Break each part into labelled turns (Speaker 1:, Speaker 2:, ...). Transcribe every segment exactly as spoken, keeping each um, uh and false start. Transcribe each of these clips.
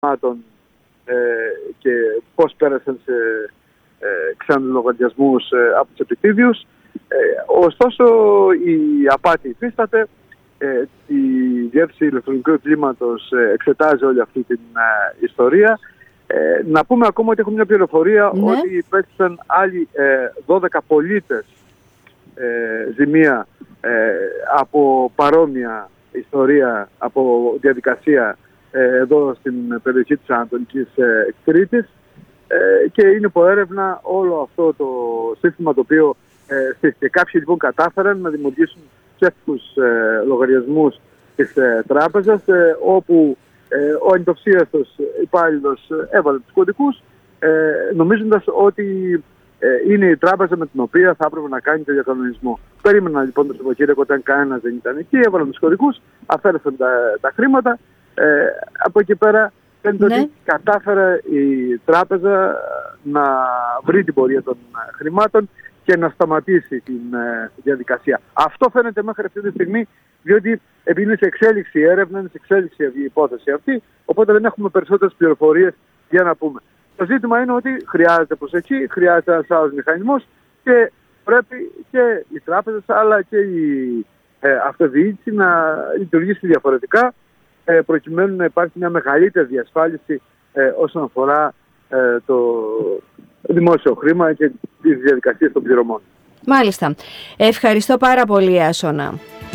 Speaker 1: ε, και πώς πέρασαν σε ε, ξένους λογαριασμούς ε, από τους επιτίδιους. Ε, ωστόσο η απάτη υφίσταται. Ε, η Διεύθυνση Ηλεκτρονικού Εγκλήματος ε, εξετάζει όλη αυτή την ε, ιστορία. Ε, να πούμε ακόμα ότι έχουμε μια πληροφορία, ναι, ότι υπέστησαν άλλοι ε, δώδεκα πολίτες ε, ζημία ε, από παρόμοια ιστορία, από διαδικασία ε, εδώ στην περιοχή της Ανατολικής ε, Κρήτης, ε, και είναι υπό έρευνα όλο αυτό το σύστημα το οποίο ε, στήθηκε. Κάποιοι λοιπόν κατάφεραν να δημιουργήσουν ψεύτικους ε, λογαριασμούς της ε, τράπεζας, ε, όπου ε, ο ανυτοξίαστος υπάλληλος έβαλε τους κωδικούς, ε, νομίζοντας ότι ε, είναι η τράπεζα με την οποία θα έπρεπε να κάνει το διακανονισμό. Περίμεναν λοιπόν το Σαββατοκύριακο όταν κανένας δεν ήταν εκεί, έβαλαν τους κωδικούς, αφαίρεσαν τα, τα χρήματα. Ε, από εκεί πέρα φαίνεται, ναι, ότι κατάφερε η τράπεζα να βρει την πορεία των χρημάτων και να σταματήσει την ε, διαδικασία. Αυτό φαίνεται μέχρι αυτή τη στιγμή, διότι επειδή είναι σε εξέλιξη η έρευνα, είναι σε εξέλιξη η υπόθεση αυτή, οπότε δεν έχουμε περισσότερες πληροφορίες για να πούμε. Το ζήτημα είναι ότι χρειάζεται προσοχή, χρειάζεται ένας άλλος μηχανισμός και πρέπει και οι τράπεζες αλλά και η ε, αυτοδιοίκηση να λειτουργήσει διαφορετικά, ε, προκειμένου να υπάρχει μια μεγαλύτερη διασφάλιση ε, όσον αφορά ε, το δημόσιο χρήμα και τις διαδικασίες των πληρωμών.
Speaker 2: Μάλιστα. Ευχαριστώ πάρα πολύ, Άσονα.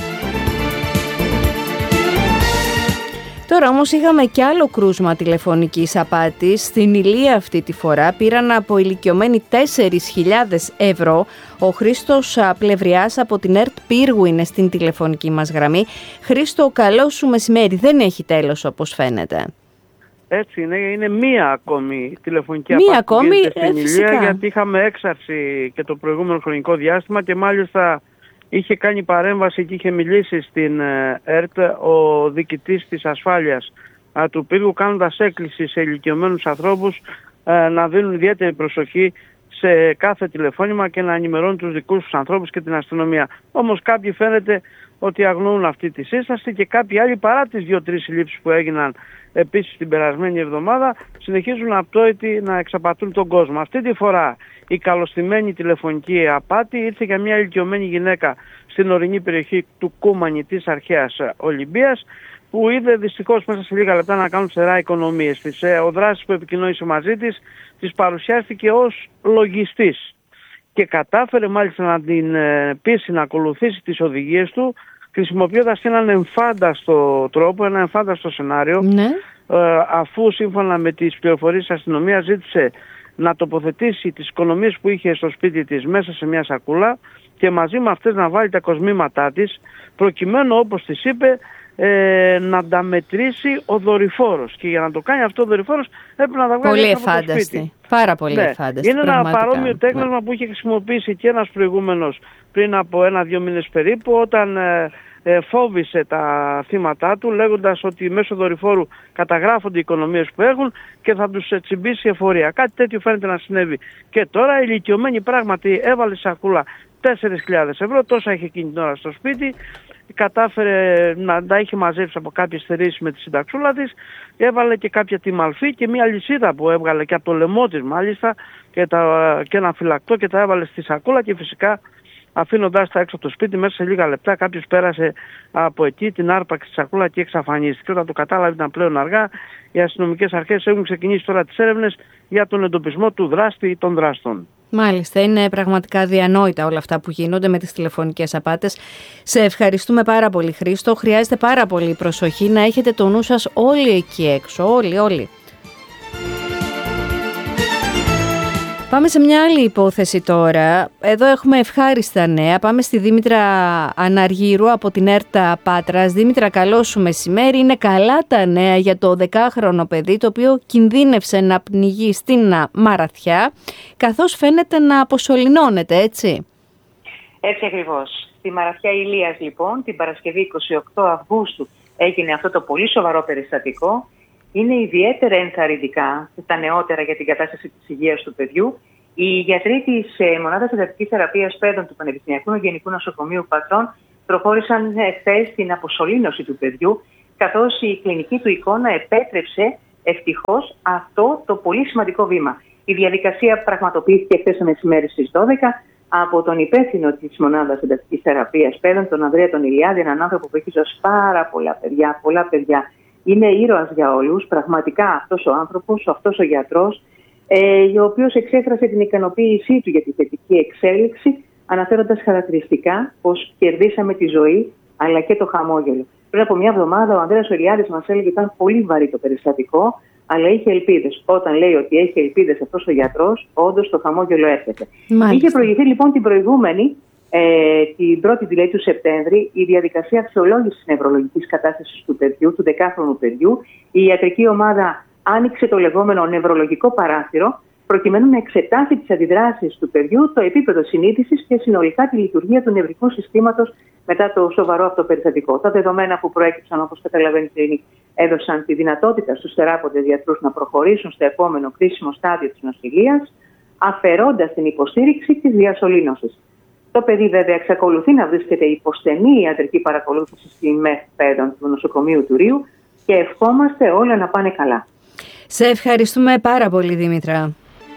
Speaker 2: Τώρα όμως είχαμε και άλλο κρούσμα τηλεφωνικής απάτης. Στην Ηλία αυτή τη φορά πήραν από ηλικιωμένοι τέσσερις χιλιάδες ευρώ. Ο Χρήστος Πλευριάς από την ΕΡΤ Πύργου είναι στην τηλεφωνική μας γραμμή. Χρήστο, καλό σου μεσημέρι. Δεν έχει τέλος όπως φαίνεται.
Speaker 3: Έτσι είναι, είναι μία ακόμη τηλεφωνική
Speaker 2: μία
Speaker 3: απάτη
Speaker 2: ακόμη,
Speaker 3: στην
Speaker 2: ε,
Speaker 3: Ηλία, γιατί είχαμε έξαρση και το προηγούμενο χρονικό διάστημα και μάλιστα είχε κάνει παρέμβαση και είχε μιλήσει στην ΕΡΤ ο διοικητής της ασφάλειας του Πύργου, κάνοντας έκκληση σε ηλικιωμένους ανθρώπους να δίνουν ιδιαίτερη προσοχή σε κάθε τηλεφώνημα και να ενημερώνουν τους δικούς τους ανθρώπους και την αστυνομία. Όμως κάποιοι φαίνεται ότι αγνοούν αυτή τη σύσταση και κάποιοι άλλοι, παρά τις δύο-τρεις συλλήψεις που έγιναν επίσης την περασμένη εβδομάδα, συνεχίζουν απτόητοι να εξαπατούν τον κόσμο. Αυτή τη φορά η καλωστημένη τηλεφωνική απάτη ήρθε για μια ηλικιωμένη γυναίκα στην ορεινή περιοχή του Κούμανη της αρχαίας Ολυμπίας, που είδε δυστυχώς μέσα σε λίγα λεπτά να κάνουν ψερά οικονομίες της. Ο δράσης που επικοινώνησε μαζί της της παρουσιάστηκε ως λογιστής και κατάφερε μάλιστα να την πείσει να ακολουθήσει τις οδηγίες του, χρησιμοποιώντας έναν εμφάνταστο τρόπο, ένα εμφάνταστο σενάριο, ναι, αφού σύμφωνα με τις πληροφορίες της αστυνομίας ζήτησε να τοποθετήσει τις οικονομίες που είχε στο σπίτι της μέσα σε μια σακούλα και μαζί με αυτές να βάλει τα κοσμήματά της, προκειμένου, όπως της είπε, ε, να τα μετρήσει ο δορυφόρος. Και για να το κάνει αυτό ο δορυφόρος έπρεπε να τα βγάλει
Speaker 2: πολύ
Speaker 3: από το σπίτι.
Speaker 2: Πάρα πολύ, ναι, εφάνταστη.
Speaker 3: Είναι ένα παρόμοιο τέκνασμα, ναι, που είχε χρησιμοποιήσει και ένας προηγούμενος πριν από ένα-δύο μήνες περίπου, όταν ε, ε, φόβησε τα θύματά του λέγοντας ότι μέσω δορυφόρου καταγράφονται οι οικονομίες που έχουν και θα τους ε, τσιμπήσει εφορία. Κάτι τέτοιο φαίνεται να συνέβη και τώρα. Η ηλικιωμένη πράγματι έβαλε σακούλα τέσσερις χιλιάδες ευρώ, τόσα είχε εκείνη την ώρα στο σπίτι, κατάφερε να τα είχε μαζέψει από κάποιες στερήσεις με τη συνταξούλα της, έβαλε και κάποια τιμαλφή και μια λυσίδα που έβγαλε και από το λαιμό της μάλιστα και, τα, και ένα φυλακτό και τα έβαλε στη σακούλα και φυσικά αφήνοντας τα έξω από το σπίτι, μέσα σε λίγα λεπτά κάποιος πέρασε από εκεί, την άρπαξε τη σακούλα και εξαφανίστηκε. Και όταν το κατάλαβε ήταν πλέον αργά. Οι αστυνομικές αρχές έχουν ξεκινήσει τώρα τις έρευνες για τον εντοπισμό του δράστη ή των δράστων.
Speaker 2: Μάλιστα, είναι πραγματικά διανόητα όλα αυτά που γίνονται με τις τηλεφωνικές απάτες. Σε ευχαριστούμε πάρα πολύ, Χρήστο. Χρειάζεται πάρα πολύ προσοχή, να έχετε το νου σας όλοι εκεί έξω, όλοι, όλοι. Πάμε σε μια άλλη υπόθεση τώρα. Εδώ έχουμε ευχάριστα νέα. Πάμε στη Δήμητρα Αναργύρου από την ΕΡΤΑ Πάτρας. Δήμητρα, καλό σου μεσημέρι. Είναι καλά τα νέα για το δεκάχρονο παιδί, το οποίο κινδύνευσε να πνιγεί στην Μαραθιά, καθώς φαίνεται να αποσωληνώνεται, έτσι.
Speaker 4: Έτσι ακριβώς. Στη Μαραθιά Ηλίας, λοιπόν, την Παρασκευή εικοστή ογδόη Αυγούστου έγινε αυτό το πολύ σοβαρό περιστατικό. Είναι ιδιαίτερα ενθαρρυντικά τα νεότερα για την κατάσταση της υγείας του παιδιού. Οι γιατροί της Μονάδας Εντατικής Θεραπείας Παιδών του Πανεπιστημιακού Γενικού Νοσοκομείου Πατρών προχώρησαν χθες στην αποσωλήνωση του παιδιού, καθώς η κλινική του εικόνα επέτρεψε ευτυχώς αυτό το πολύ σημαντικό βήμα. Η διαδικασία πραγματοποιήθηκε χθες το μεσημέρι στις δώδεκα από τον υπεύθυνο της μονάδας εντατικής θεραπείας παιδών, τον Ανδρέα τον Ηλιάδη, έναν άνθρωπο που έχει σώσει πάρα πολλά παιδιά, πολλά παιδιά. Είναι ήρωας για όλους, πραγματικά αυτός ο άνθρωπος, αυτός ο γιατρός, ε, ο οποίος εξέφρασε την ικανοποίησή του για τη θετική εξέλιξη, αναφέροντας χαρακτηριστικά πως κερδίσαμε τη ζωή αλλά και το χαμόγελο. Πριν από μια εβδομάδα ο Ανδρέας ο Ηλιάδης μας έλεγε ότι ήταν πολύ βαρύ το περιστατικό, αλλά είχε ελπίδες. Όταν λέει ότι έχει ελπίδες αυτός ο γιατρός, όντως το χαμόγελο έρχεται. Μάλιστα. Είχε προηγηθεί λοιπόν την προηγούμενη, ε, την πρώτη δηλαδή του Σεπτέμβρη, η διαδικασία αξιολόγησης νευρολογικής κατάστασης του παιδιού, του δεκάχρονου παιδιού. Η ιατρική ομάδα άνοιξε το λεγόμενο νευρολογικό παράθυρο, προκειμένου να εξετάσει τις αντιδράσεις του παιδιού, το επίπεδο συνείδησης και συνολικά τη λειτουργία του νευρικού συστήματος μετά το σοβαρό αυτό περιστατικό. Τα δεδομένα που προέκυψαν, όπως καταλαβαίνετε, έδωσαν τη δυνατότητα στους θεράποντες γιατρούς να προχωρήσουν στο επόμενο κρίσιμο στάδιο της νοσηλείας, αφαιρώντας την υποστήριξη της διασωλήνωσης. Το παιδί, βέβαια, εξακολουθεί να βρίσκεται υπό στενή ιατρική παρακολούθηση στη ΜΕΘ Παιδών του νοσοκομείου του Ρείου και ευχόμαστε όλα να πάνε καλά.
Speaker 2: Σε ευχαριστούμε πάρα πολύ, Δήμητρα.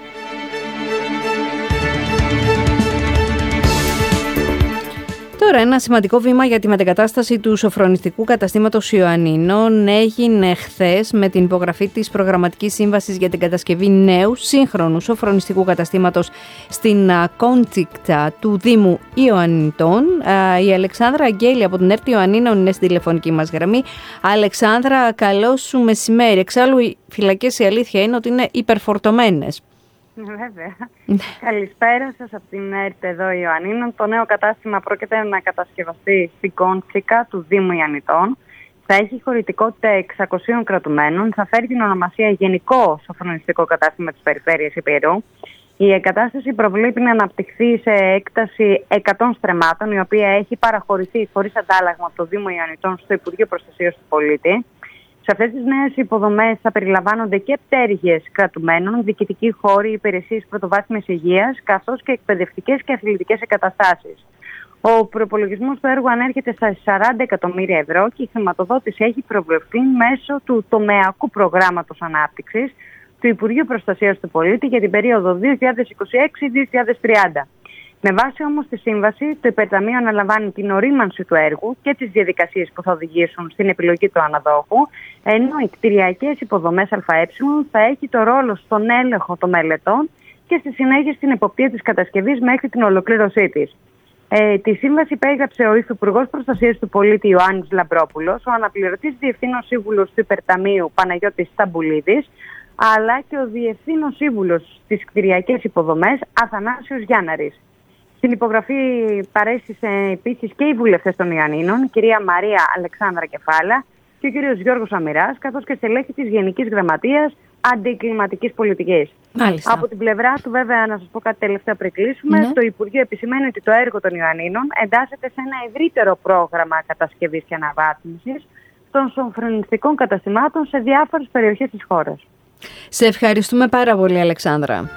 Speaker 2: Τώρα, ένα σημαντικό βήμα για τη μετεγκατάσταση του σοφρονιστικού καταστήματος Ιωαννίνων έγινε χθες με την υπογραφή της προγραμματικής σύμβασης για την κατασκευή νέου σύγχρονου σοφρονιστικού καταστήματος στην Κόντσικτα του Δήμου Ιωαννιτών. Η Αλεξάνδρα Αγγέλη από την ΕΡΤ Ιωαννίνων είναι στην τηλεφωνική μας γραμμή. Αλεξάνδρα, καλό σου μεσημέρι. Εξάλλου, οι φυλακές, η αλήθεια είναι ότι είναι υπερφορτωμένες.
Speaker 5: Βέβαια. Καλησπέρα σας από την ΕΡΤ εδώ Ιωαννίνων. Το νέο κατάστημα πρόκειται να κατασκευαστεί στην Κόντσικα του Δήμου Ιωαννιτών. Θα έχει χωρητικότητα εξακοσίων κρατουμένων. Θα φέρει την ονομασία Γενικό Σοφρονιστικό Κατάστημα της Περιφέρειας Ηπειρού. Η εγκατάσταση προβλέπει να αναπτυχθεί σε έκταση εκατό στρεμμάτων, η οποία έχει παραχωρηθεί χωρίς αντάλλαγμα από το Δήμο Ιωαννιτών στο Υπουργείο Προστασίας του Πολίτη. Σε αυτές τις νέες υποδομές θα περιλαμβάνονται και πτέρυγες κρατουμένων, διοικητικοί χώροι, υπηρεσίες πρωτοβάθμιας υγείας, καθώς και εκπαιδευτικές και αθλητικές εγκαταστάσεις. Ο προϋπολογισμός του έργου ανέρχεται στα σαράντα εκατομμύρια ευρώ και η χρηματοδότηση έχει προβλεφθεί μέσω του τομεακού προγράμματος ανάπτυξης του Υπουργείου Προστασίας του Πολίτη για την περίοδο δύο χιλιάδες είκοσι έξι με δύο χιλιάδες τριάντα. Με βάση όμως τη σύμβαση, το Υπερταμείο αναλαμβάνει την ορίμανση του έργου και τις διαδικασίες που θα οδηγήσουν στην επιλογή του αναδόχου, ενώ οι κτηριακές υποδομές ΑΕ θα έχει το ρόλο στον έλεγχο των μελετών και στη συνέχεια στην εποπτεία της κατασκευής μέχρι την ολοκλήρωσή της. Ε, τη σύμβαση υπέγραψε ο Υφυπουργός Προστασίας του Πολίτη Ιωάννης Λαμπρόπουλος, ο αναπληρωτής διευθύνων σύμβουλος του Υπερταμείου Παναγιώτης Σταμπουλίδης, αλλά και ο διευθύνων σύμβουλος στις κτηριακές υποδομές Αθανάσιος Γιάνναρης. Στην υπογραφή παρέστησαν επίσης και οι βουλευτές των Ιωαννίνων, η κυρία Μαρία Αλεξάνδρα Κεφάλα και ο κύριος Γιώργος Αμυράς, καθώς και στελέχη της Γενικής Γραμματείας Αντικλιματικής Πολιτικής.
Speaker 2: Μάλιστα.
Speaker 5: Από την πλευρά του, βέβαια, να σας πω κάτι τελευταίο πριν κλείσουμε, ναι. Το Υπουργείο επισημαίνει ότι το έργο των Ιωαννίνων εντάσσεται σε ένα ευρύτερο πρόγραμμα κατασκευής και αναβάθμισης των σοφρονιστικών καταστημάτων σε διάφορες περιοχές της χώρας.
Speaker 2: Σε ευχαριστούμε πάρα πολύ, Αλεξάνδρα.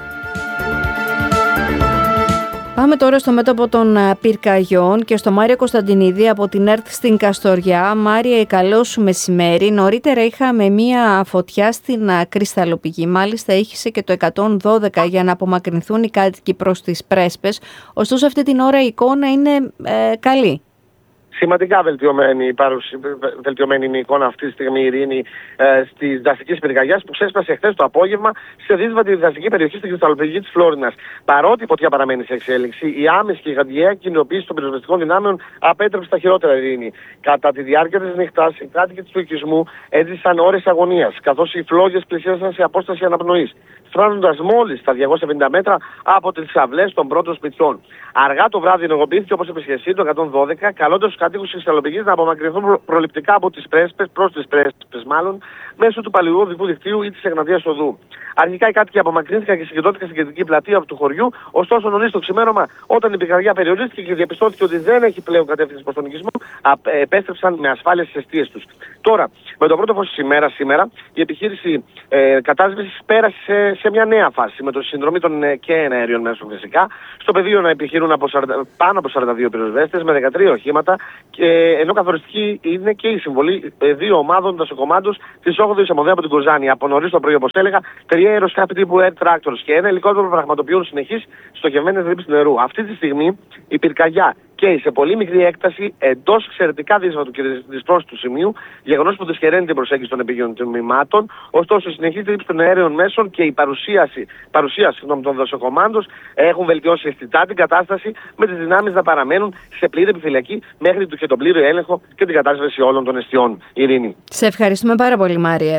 Speaker 2: Πάμε τώρα στο μέτωπο των πυρκαγιών και στο Μάριο Κωνσταντινίδη από την ΕΡΤ στην Καστοριά. Μάρια, καλό σου μεσημέρι. Νωρίτερα είχαμε μία φωτιά στην κρυσταλλοπηγή. Μάλιστα ήχησε και το εκατόν δώδεκα για να απομακρυνθούν οι κάτοικοι προς τις πρέσπες. Ωστόσο αυτή την ώρα η εικόνα είναι ε, καλή.
Speaker 6: Σημαντικά βελτιωμένη, παρουσι... βελτιωμένη είναι η εικόνα αυτή τη στιγμή, η ειρήνη, ε, στις δασικές πυρκαγιάς που ξέσπασε χθες το απόγευμα σε δύσβατη δασική περιοχή στην κρυσταλλοπηγή της Φλόρινας. Παρότι η φωτιά παραμένει σε εξέλιξη, η άμεση και γιγαντιαία κοινοποίηση των πυροσβεστικών δυνάμεων απέτρεψε τα χειρότερα ειρήνη. Κατά τη διάρκεια της νύχτας, οι κάτοικοι του οικισμού έζησαν ώρες αγωνίας, καθώς οι φλόγες πλησίασαν σε απόσταση αναπνοής, φτάνοντας μόλις τα διακόσια πενήντα μέτρα από τις αυλές των πρώτων σπιτιών. Αργά το βράδυ ενεργοποιήθηκε, όπως είπε και εσύ, το εκατόν δώδεκα, καλώντας τους κατοίκους της κρυσταλλοπηγής να απομακρυνθούν προληπτικά από τις πρέσπες, προς τις πρέσπες μάλλον, μέσω του παλαιού οδικού δικτύου ή της Εγνατίας Οδού. Αρχικά οι κάτοικοι απομακρύνθηκαν και συγκεντρώθηκαν στην κεντρική πλατεία του χωριού. Ωστόσο, νωρίς το ξημέρωμα, όταν η πυρκαγιά περιορίστηκε και διαπιστώθηκε ότι δεν έχει πλέον κατεύθυνση προς τον οικισμό, επέστρεψαν με ασφάλεια στις αιστείες τους. Τώρα, με το πρώτο φως της ημέρας σήμερα, η επιχείρηση ε, κατάσβεσης πέρασε σε, σε μια νέα φάση με το συνδρομή των ε, και εναέριων μέσων φυσικά. Στο πεδίο να επιχειρούν από σαράντα, πάνω από σαράντα δύο πυροσβέστες με δεκατρία οχήματα, και, ενώ καθοριστική είναι και η συμβολή ε, δύο ομάδων δασοκομάντους της όγδοης Αμμοδέα από την Κοζάνη. Από νωρίς το πρωί, όπως έλεγα, τρία αεροσκάφη τύπου Air Tractors και ένα ελικόπτερο πραγματοποιούν συνεχείς στοχευμένες ρήψεις νερού. Αυτή τη στιγμή η πυρκαγιά και σε πολύ μικρή έκταση εντός εξαιρετικά δύσβατου και δυσπρόσιτου σημείου, γεγονός που δυσχεραίνει την προσέγγιση των επικοινωνημάτων. Ωστόσο, η συνεχής ρήψη των αέριων μέσων και η παρουσίαση, παρουσίαση συγγνώμη, των δασοκομάντων έχουν βελτιώσει αισθητά την κατάσταση, με τις δυνάμεις να παραμένουν σε πλήρη επιφυλακή μέχρι και τον πλήρη έλεγχο και την κατάσβεση όλων των εστιών. Ειρήνη.
Speaker 2: Σε ευχαριστούμε πάρα πολύ, Μάριε.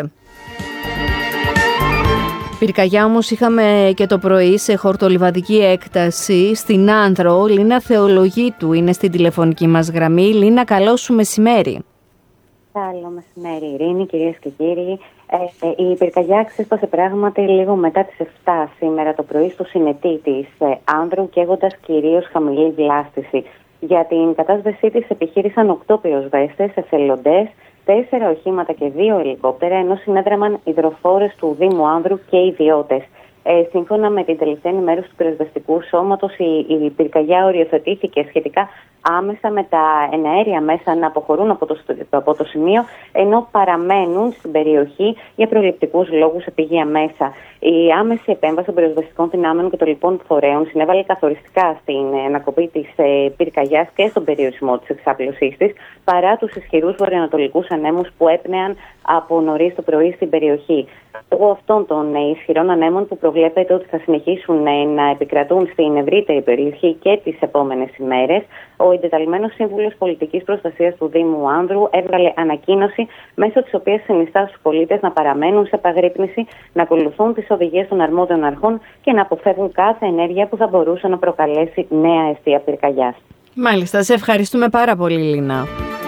Speaker 2: Πυρκαγιά όμως είχαμε και το πρωί σε χορτολιβαδική έκταση στην Άνδρο. Λίνα Θεολογίτου είναι στην τηλεφωνική μας γραμμή. Λίνα, καλό σου μεσημέρι.
Speaker 7: Καλό μεσημέρι, Ειρήνη, κυρίες και κύριοι. Ε, ε, η πυρκαγιά ξέσπασε πράγματι λίγο μετά τις εφτά σήμερα το πρωί στο συνετή της ε, Άνδρου, καίγοντας κυρίως χαμηλή βλάστηση. Για την κατάσβεσή της επιχείρησαν οκτώ πυροσβέστες, εθελοντές, τέσσερα οχήματα και δύο ελικόπτερα, ενώ συνέδραμαν υδροφόρες του Δήμου Άνδρου και ιδιώτες. Ε, σύμφωνα με την τελευταία ενημέρωση του πυροσβεστικού σώματος, η, η πυρκαγιά οριοθετήθηκε σχετικά άμεσα με τα εναέρια μέσα να αποχωρούν από το, από το σημείο, ενώ παραμένουν στην περιοχή για προληπτικούς λόγους επίγεια μέσα. Η άμεση επέμβαση των πυροσβεστικών δυνάμεων και των λοιπών φορέων συνέβαλε καθοριστικά στην ανακοπή της ε, πυρκαγιάς και στον περιορισμό της εξάπλωσής της, παρά τους ισχυρούς βορειοανατολικούς ανέμους που έπνεαν από νωρίς το πρωί στην περιοχή. Λόγω αυτών των ε, ισχυρών ανέμων, που προβλέπεται ότι θα συνεχίσουν ε, να επικρατούν στην ευρύτερη περιοχή και τις επόμενες ημέρες, ο εντεταλμένος σύμβουλος πολιτικής προστασίας του Δήμου Άνδρου έβγαλε ανακοίνωση, μέσω της οποίας συνιστά στους πολίτες να παραμένουν σε επαγρύπνηση, να ακολουθούν τις οδηγίες των αρμόδιων αρχών και να αποφεύγουν κάθε ενέργεια που θα μπορούσε να προκαλέσει νέα αιστεία πυρκαγιάς.
Speaker 2: Μάλιστα, σε ευχαριστούμε πάρα πολύ, Λίνα.